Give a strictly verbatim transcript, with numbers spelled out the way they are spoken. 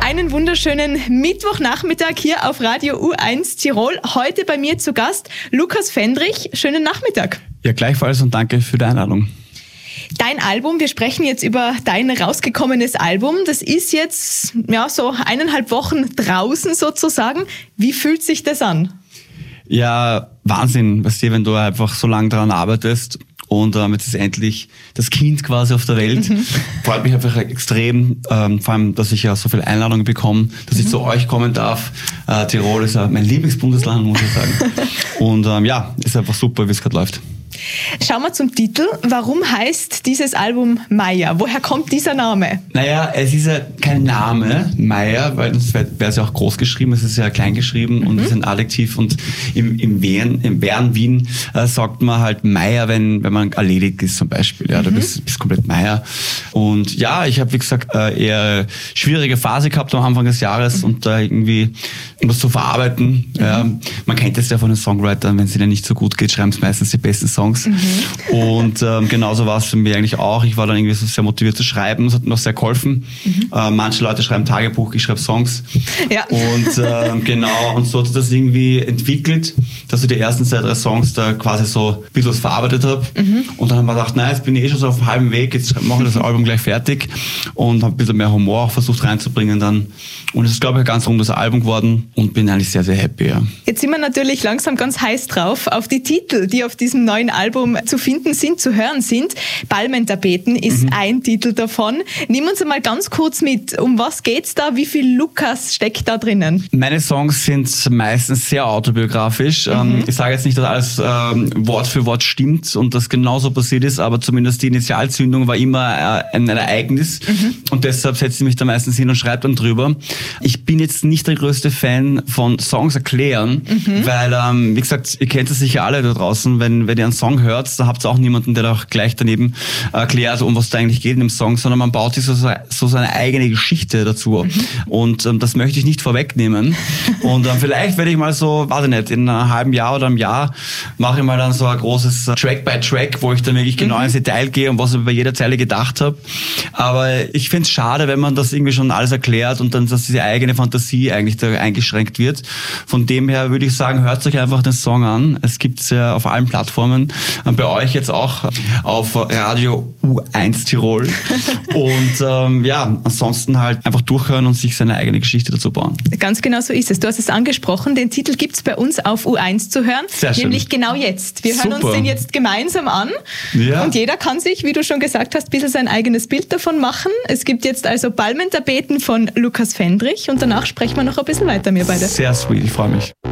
Einen wunderschönen Mittwochnachmittag hier auf Radio U eins Tirol. Heute bei mir zu Gast Lukas Fendrich. Schönen Nachmittag. Ja, gleichfalls und danke für die Einladung. Dein Album, wir sprechen jetzt über dein rausgekommenes Album. Das ist jetzt ja so eineinhalb Wochen draußen sozusagen. Wie fühlt sich das an? Ja, Wahnsinn, weißt du, wenn du einfach so lange daran arbeitest und ähm, jetzt ist endlich das Kind quasi auf der Welt. Mhm. Freut mich einfach extrem, ähm, vor allem, dass ich ja so viele Einladungen bekomme, dass mhm. ich zu euch kommen darf. Äh, Tirol ist ja mein Lieblingsbundesland, muss ich sagen. Und ähm, ja, ist einfach super, wie es gerade läuft. Schauen wir zum Titel. Warum heißt dieses Album Meier? Woher kommt dieser Name? Naja, es ist ja kein Name, Meier, weil sonst wäre es ja auch groß geschrieben, es ist ja klein geschrieben mhm. und es ist ein Adjektiv und im, im Wien, im Bern, Wien äh, sagt man halt Meier, wenn, wenn man erledigt ist zum Beispiel. Ja, mhm. du bist, bist komplett Meier. Und ja, ich habe, wie gesagt, äh, eher schwierige Phase gehabt am Anfang des Jahres mhm. und da äh, irgendwie was zu verarbeiten. Mhm. Ja, man kennt das ja von den Songwritern, wenn es ihnen nicht so gut geht, schreiben sie meistens die besten Songs. Mhm. Und ähm, genauso war es für mich eigentlich auch. Ich war dann irgendwie so sehr motiviert zu schreiben. Es hat mir auch sehr geholfen. Mhm. Äh, manche Leute schreiben Tagebuch, ich schreibe Songs. Ja. Und ähm, genau, und so hat sich das irgendwie entwickelt, dass ich die ersten zwei, drei Songs da quasi so ein bisschen was verarbeitet habe. Mhm. Und dann haben wir gedacht, nein, jetzt bin ich eh schon so auf dem halben Weg, jetzt mache ich das Album gleich fertig und habe ein bisschen mehr Humor auch versucht reinzubringen dann. Und es ist, glaube ich, ein ganz rundes Album geworden und bin eigentlich sehr, sehr happy. Ja. Jetzt sind wir natürlich langsam ganz heiß drauf auf die Titel, die auf diesem neuen Album zu finden sind, zu hören sind. Palmentapeten ist mhm. ein Titel davon. Nimm uns einmal ganz kurz mit. Um was geht's da? Wie viel Lukas steckt da drinnen? Meine Songs sind meistens sehr autobiografisch. Mhm. Ich sage jetzt nicht, dass alles ähm, Wort für Wort stimmt und das genauso passiert ist, aber zumindest die Initialzündung war immer äh, ein Ereignis mhm. und deshalb setze ich mich da meistens hin und schreibe dann drüber. Ich bin jetzt nicht der größte Fan von Songs erklären, mhm. weil, ähm, wie gesagt, ihr kennt es sicher alle da draußen, wenn, wenn ihr einen Song hört, da habt ihr auch niemanden, der da auch gleich daneben erklärt, um was da eigentlich geht in dem Song, sondern man baut sich so, so seine eigene Geschichte dazu. Mhm. Und ähm, das möchte ich nicht vorwegnehmen. Und ähm, vielleicht werde ich mal so, weiß ich nicht, in einem halben Jahr oder einem Jahr mache ich mal dann so ein großes Track by Track, wo ich dann wirklich genau mhm. ins Detail gehe und was ich bei jeder Zeile gedacht habe. Aber ich finde es schade, wenn man das irgendwie schon alles erklärt und dann, dass diese eigene Fantasie eigentlich da eingeschränkt wird. Von dem her würde ich sagen, hört euch einfach den Song an. Es gibt's ja auf allen Plattformen. Bei euch jetzt auch auf Radio U eins Tirol. Und ähm, ja, ansonsten halt einfach durchhören und sich seine eigene Geschichte dazu bauen. Ganz genau so ist es. Du hast es angesprochen, den Titel gibt's bei uns auf U eins zu hören. Sehr schön. Nämlich genau jetzt. Wir hören Super. uns den jetzt gemeinsam an. Ja. Und jeder kann sich, wie du schon gesagt hast, ein bisschen sein eigenes Bild davon machen. Es gibt jetzt also Palmentapeten von Lukas Fendrich und danach sprechen wir noch ein bisschen weiter, wir beide. Sehr sweet, ich freue mich.